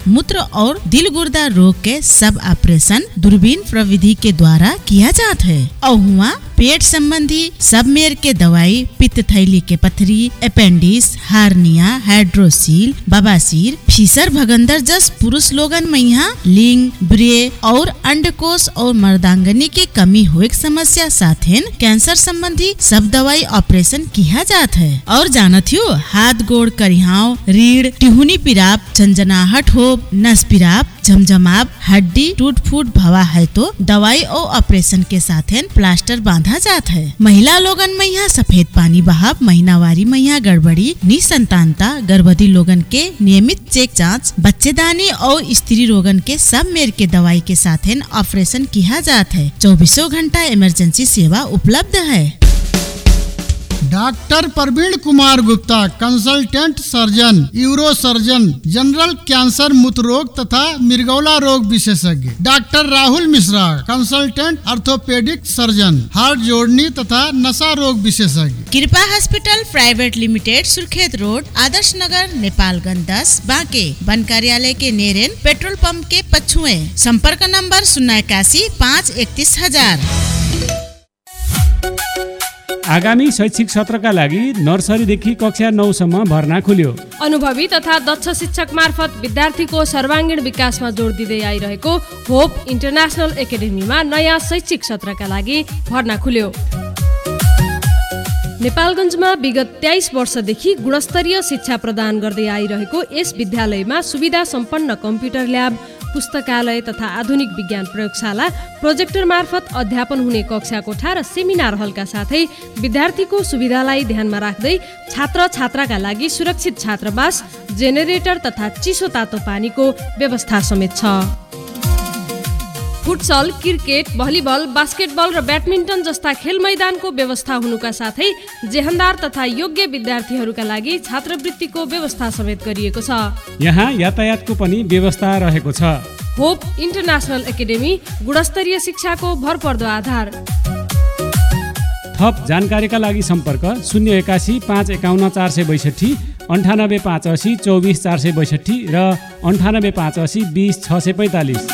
मूत्र और दिल गुर्दा रोग के सब ऑपरेशन दूरबीन प्रविधि के द्वारा किया जाता है। और हुआ पेट संबंधी सब मेर के दवाई, पित्त थैली के पथरी, अपेंडिक्स, हार्निया, हाइड्रोसील, बवासीर, फीसर भगंदर जस पुरुष लोगन में यहाँ लिंग, ब्रे और अंडकोश और मर्दांगनी के कमी हुए समस्या साथ कैंसर संबंधी सब दवाई ऑपरेशन किया जाता है। और जानत हो हाथ गोड़ करिहाव, रीढ़, टिहुनी पिराप, झंझनाहट हो, नस पिराप, झमझमाप, हड्डी टूट फूट भवा है तो दवाई और ऑपरेशन के साथ प्लास्टर बांधा जाता है। महिला लोगन में यहाँ सफेद पानी बहाव, महीनावारी में यहाँ गड़बड़ी, निसंतानता, गर्भवती लोगन के नियमित चेक जांच, बच्चेदानी और स्त्री रोगन के सब मेर के दवाई के साथ ऑपरेशन किया जाता है। 24 घंटा इमरजेंसी सेवा उपलब्ध है। डॉक्टर प्रवीण Kumar Gupta, consultant surgeon, euro surgeon, general cancer, मूत्र रोग तथा मिर्गौला रोग विशेषज्ञ। Doctor Rahul Mishra, consultant orthopaedic surgeon, heart जोड़नी तथा नशा रोग विशेषज्ञ। कृपा hospital private limited, Surkhet road, Adarsh Nagar, Nepalganj 10, बांके, वन कार्यालय के नेरेन, पेट्रोल पंप के पछुए। संपर्क नंबर 081 531 1000। आगामी शैक्षिक सत्रका लागि नर्सरीदेखि कक्षा 9 सम्म भर्ना खुल्यो। अनुभवी तथा दक्ष शिक्षक मार्फत विद्यार्थीको सर्वाङ्गीण विकासमा जोड दिँदै आइरहेको होप इन्टरनेसनल एकाडेमीमा नयाँ शैक्षिक सत्रका लागि भर्ना खुल्यो। नेपालगञ्जमा विगत 23 वर्षदेखि गुणस्तरीय शिक्षा प्रदान गर्दै आइरहेको यस विद्यालयमा सुविधा सम्पन्न कम्प्युटर ल्याब, पुस्तकालय तथा आधुनिक विज्ञान प्रयोगशाला, प्रोजेक्टर मार्फत अध्यापन हुने कक्षा कोठा र सेमिनार हलका साथै विद्यार्थीको सुविधालाई ध्यानमा राख्दै छात्र छात्राका लागि सुरक्षित छात्रावास, जेनेरेटर तथा चिसो तातो पानीको व्यवस्था समेत छ। फुटसल, क्रिकेट, भलिबल, बास्केटबल र ब्याडमिन्टन जस्ता खेल मैदानको व्यवस्था हुनुका साथै जेहन्दार तथा योग्य विद्यार्थीहरूका लागि छात्रवृत्तिको व्यवस्था समेत गरिएको छ। यहाँ यातायातको पनि व्यवस्था रहेको छ। होप इन्टरनेसनल एकाडेमी, गुणस्तरीय शिक्षाको भरपर्दो आधार। थप जानकारीका लागि सम्पर्क 081 551 462, 98 580 24 462 र 98 580 20 645।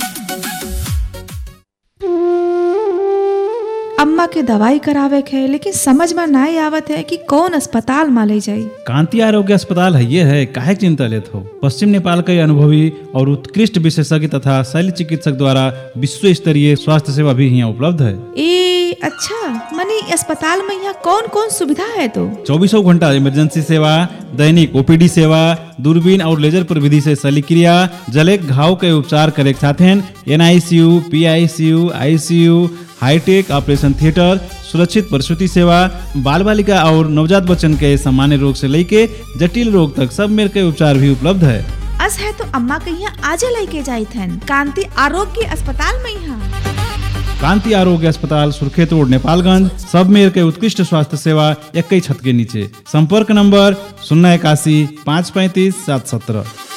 अम्मा के दवाई करावे के है, लेकिन समझ में नहीं आवत है कि कौन अस्पताल में ले जाई। कांति आरोग्य अस्पताल है ये है, काहे चिंता लेत हो। पश्चिम नेपाल के अनुभवी और उत्कृष्ट विशेषज्ञ तथा शल्य चिकित्सक द्वारा विश्व स्तरीय स्वास्थ्य सेवा भी यहाँ उपलब्ध है। ए अच्छा, मनी अस्पताल में यहाँ कौन कौन सुविधा है तो? 24 घंटा इमरजेंसी सेवा, दैनिक ओपीडी सेवा, दूरबीन और लेजर प्रविधि से शल्यक्रिया, जलेक घाव के उपचार करे साथे NICU, PICU, ICU, hi tech operation theatre, सुरक्षित प्रसूति सेवा, बाल बालिका और नवजात बच्चन के सामान्य रोग से लेके जटिल रोग तक सब मेर के उपचार भी उपलब्ध है। अस है तो अम्मा के यहाँ आज लेके जाई थन कांति आरोग्य अस्पताल में। यहाँ कांति आरोग्य अस्पताल, सुर्खेत रोड, नेपालगंज, सब मेर के उत्कृष्ट स्वास्थ्य सेवा एक ही छत के नीचे। संपर्क नंबर 081 535 717।